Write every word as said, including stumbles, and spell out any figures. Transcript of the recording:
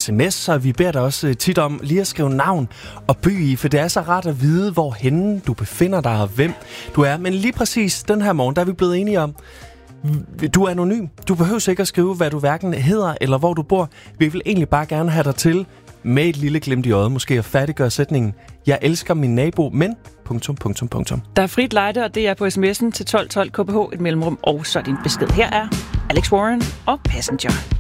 sms, så vi beder dig også tit om lige at skrive navn og by i, for det er så rart at vide, hvorhenne du befinder dig og hvem du er. Men lige præcis den her morgen, der er vi blevet enige om, du er anonym. Du behøver ikke at skrive, hvad du hverken hedder eller hvor du bor. Vi vil egentlig bare gerne have dig til med et lille glimt i øjet, måske at færdiggøre sætningen: jeg elsker min nabo, men... Punktum, punktum, punktum. Der er frit lejde, og det er på sms'en til tolv tolv K B H, et mellemrum, og så din besked. Her er Alex Warren og Passenger.